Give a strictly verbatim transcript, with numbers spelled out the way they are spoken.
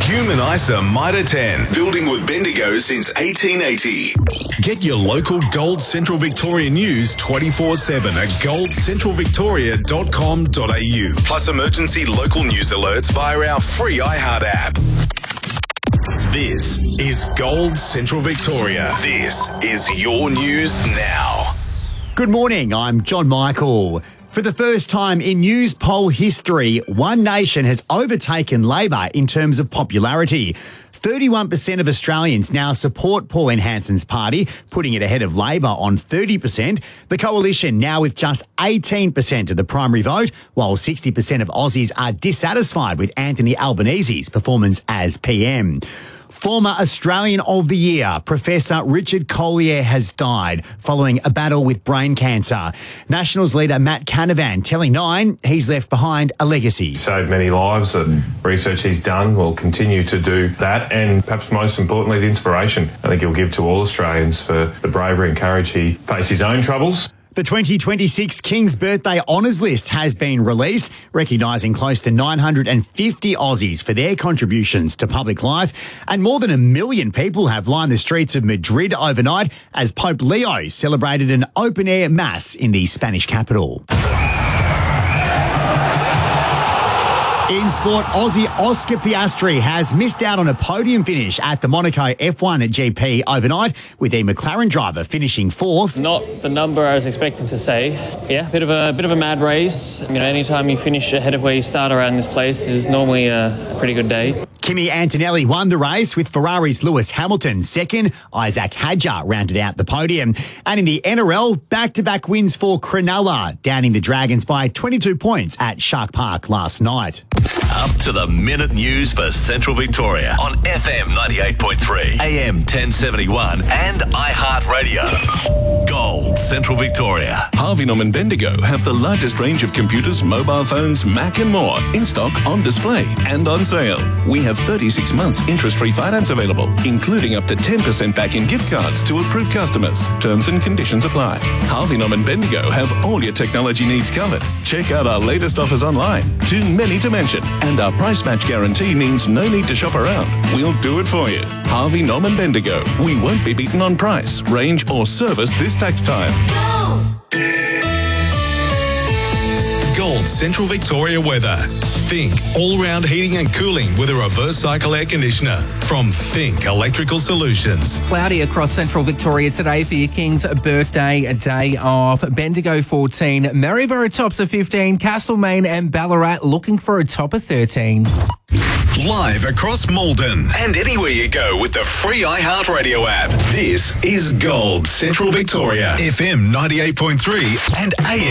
Human ISA Mitre ten, building with Bendigo since eighteen eighty. Get your local Gold Central Victoria news twenty-four seven at gold central victoria dot com dot a u. Plus emergency local news alerts via our free iHeart app. This is Gold Central Victoria. This is your news now. Good morning, I'm John Michael. For the first time in news poll history, One Nation has overtaken Labor in terms of popularity. thirty-one percent of Australians now support Pauline Hanson's party, putting it ahead of Labor on thirty percent. The coalition now with just eighteen percent of the primary vote, while sixty percent of Aussies are dissatisfied with Anthony Albanese's performance as P M. Former Australian of the Year, Professor Richard Collier, has died following a battle with brain cancer. Nationals leader Matt Canavan telling Nine he's left behind a legacy. Saved many lives. The research he's done will continue to do that, and perhaps most importantly, the inspiration I think he'll give to all Australians for the bravery and courage he faced his own troubles. The twenty twenty-six King's Birthday Honours List has been released, recognising close to nine hundred fifty Aussies for their contributions to public life, and more than a million people have lined the streets of Madrid overnight as Pope Leo celebrated an open-air mass in the Spanish capital. In sport, Aussie Oscar Piastri has missed out on a podium finish at the Monaco F one G P overnight, with the McLaren driver finishing fourth. Not the number I was expecting to say. Yeah, bit of a bit of a mad race. You know, anytime you finish ahead of where you start around this place is normally a pretty good day. Kimi Antonelli won the race with Ferrari's Lewis Hamilton second. Isaac Hadjar rounded out the podium. And in the N R L, back-to-back wins for Cronulla, downing the Dragons by twenty-two points at Shark Park last night. Up to the minute news for Central Victoria on F M ninety-eight point three, A M ten seventy-one and iHeartRadio. Gold Central Victoria. Harvey Norman Bendigo have the largest range of computers, mobile phones, Mac and more in stock, on display and on sale. We have thirty-six months interest-free finance available, including up to ten percent back in gift cards to approved customers. Terms and conditions apply. Harvey Norman Bendigo have all your technology needs covered. Check out our latest offers online. Too many to mention. And our price match guarantee means no need to shop around. We'll do it for you. Harvey Norman Bendigo. We won't be beaten on price, range or service this tax time. Gold Central Victoria weather. Think all-round heating and cooling with a reverse cycle air conditioner from Think Electrical Solutions. Cloudy across Central Victoria today for your King's Birthday day off. Bendigo fourteen, Maryborough tops of fifteen, Castlemaine and Ballarat looking for a top of thirteen. Live across Malden and anywhere you go with the free iHeartRadio app. This is Gold Central Victoria, F M ninety-eight point three and A M